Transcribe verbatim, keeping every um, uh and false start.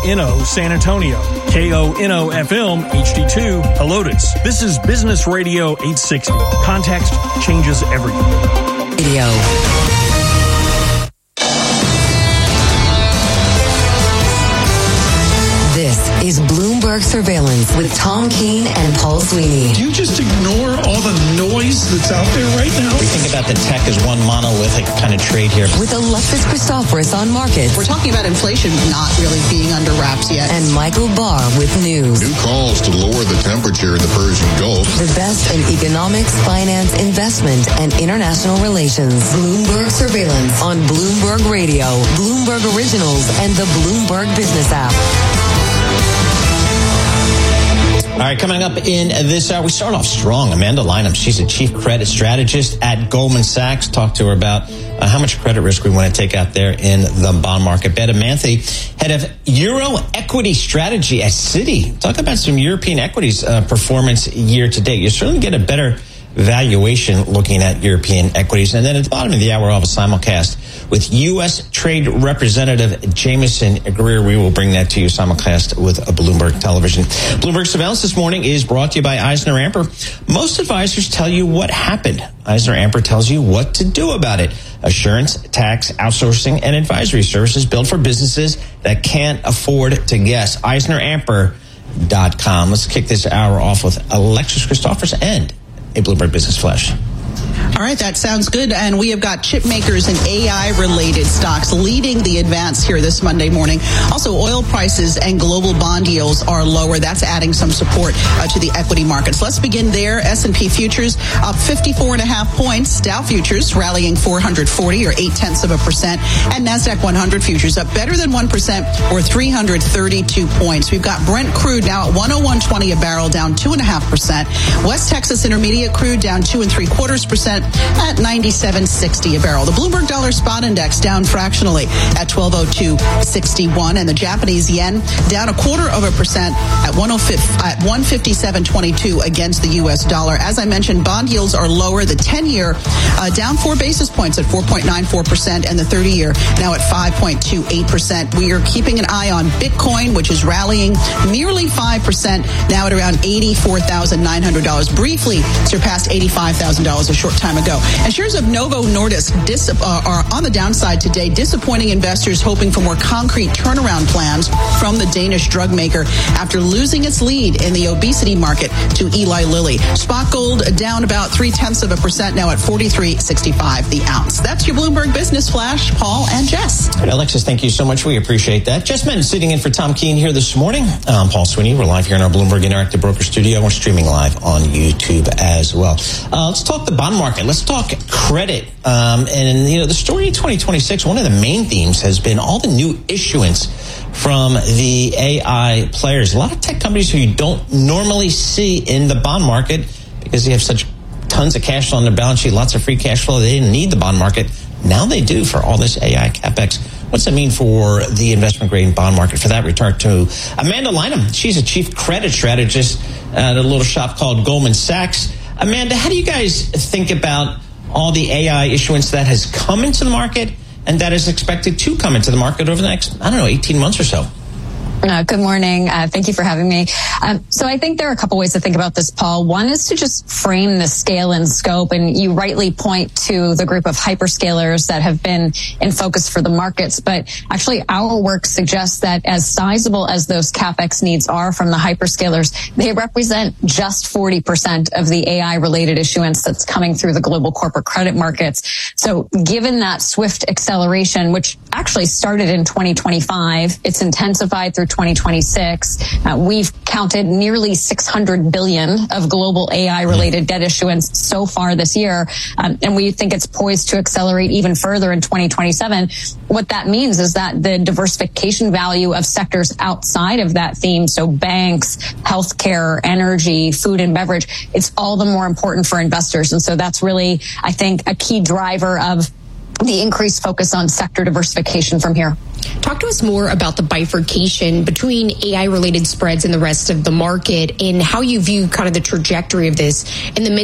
N O San Antonio, K O N O F M H D two Helotes. This is Business Radio eight sixty. Context changes everything. Radio. This is Bloomberg Surveillance with Tom Keene and Paul Sweeney. Do you just ignore all the noise that's out there right now? We think about the tech as one monolithic kind of trade here. With Alexis Christoforous on markets. We're talking about inflation not really being under wraps yet. And Michael Barr with news. New calls to lower the temperature in the Persian Gulf. The best in economics, finance, investment, and international relations. Bloomberg Surveillance on Bloomberg Radio, Bloomberg Originals, and the Bloomberg Business app. All right, coming up in this hour, we start off strong. Amanda Lynham, she's a chief credit strategist at Goldman Sachs. Talk to her about uh, how much credit risk we want to take out there in the bond market. Beta Manthe, head of Euro Equity Strategy at Citi. Talk about some European equities uh, performance year to date. You certainly get a better valuation looking at European equities. And then at the bottom of the hour, I'll have a simulcast with U S Trade Representative Jameson Greer. We will bring that to you simulcast with a Bloomberg Television. Bloomberg Surveillance this morning is brought to you by Eisner Amper. Most advisors tell you what happened. Eisner Amper tells you what to do about it. Assurance, tax, outsourcing, and advisory services built for businesses that can't afford to guess. Eisner Amper dot com. Let's kick this hour off with Alexis Christoforous and a Bloomberg Business Flash. All right, that sounds good. And we have got chip makers and A I-related stocks leading the advance here this Monday morning. Also, oil prices and global bond yields are lower. That's adding some support uh, to the equity markets. Let's begin there. S and P futures up fifty-four and a half points. Dow futures rallying four hundred forty or eight tenths of a percent. And NASDAQ one hundred futures up better than one percent or three hundred thirty-two points. We've got Brent crude now at one oh one twenty a barrel, down two and a half percent. West Texas Intermediate crude down two and three quarters percent at ninety-seven sixty a barrel. The Bloomberg Dollar Spot Index down fractionally at twelve oh two sixty-one, and the Japanese yen down a quarter of a percent at one fifty-seven twenty-two against the U S dollar. As I mentioned, bond yields are lower. The ten-year uh, down four basis points at four point nine four percent, and the thirty-year now at five point two eight percent. We are keeping an eye on Bitcoin, which is rallying nearly five percent, now at around eighty-four thousand nine hundred dollars. Briefly surpassed eighty-five thousand dollars a short time ago. And shares of Novo Nordisk dis- uh, are on the downside today, disappointing investors hoping for more concrete turnaround plans from the Danish drug maker after losing its lead in the obesity market to Eli Lilly. Spot gold down about three tenths of a percent, now at forty-three sixty-five the ounce. That's your Bloomberg Business Flash. Paul and Jess. All right, Alexis, thank you so much. We appreciate that. Jess Menton sitting in for Tom Keene here this morning. I'm Paul Sweeney. We're live here in our Bloomberg Interactive Broker Studio. We're streaming live on YouTube as well. Uh, let's talk the bond market. Let's talk credit. Um, and, you know, the story in twenty twenty-six, one of the main themes has been all the new issuance from the A I players. A lot of tech companies who you don't normally see in the bond market because they have such tons of cash flow on their balance sheet, lots of free cash flow. They didn't need the bond market. Now they do for all this A I CapEx. What's that mean for the investment grade bond market? For that, return to Amanda Lynham. She's a chief credit strategist at a little shop called Goldman Sachs. Amanda, how do you guys think about all the A I issuance that has come into the market and that is expected to come into the market over the next, I don't know, eighteen months or so? Uh, good morning. Uh, thank you for having me. Um, so I think there are a couple ways to think about this, Paul. One is to just frame the scale and scope, and you rightly point to the group of hyperscalers that have been in focus for the markets. But actually, our work suggests that as sizable as those CapEx needs are from the hyperscalers, they represent just forty percent of the A I-related issuance that's coming through the global corporate credit markets. So given that swift acceleration, which actually started in twenty twenty-five, it's intensified through twenty twenty-six. Uh, we've counted nearly six hundred billion dollars of global A I-related debt issuance so far this year, um, and we think it's poised to accelerate even further in twenty twenty-seven. What that means is that the diversification value of sectors outside of that theme, so banks, healthcare, energy, food and beverage, it's all the more important for investors. And so that's really, I think, a key driver of the increased focus on sector diversification from here. Talk to us more about the bifurcation between A I-related spreads and the rest of the market and how you view kind of the trajectory of this in the midst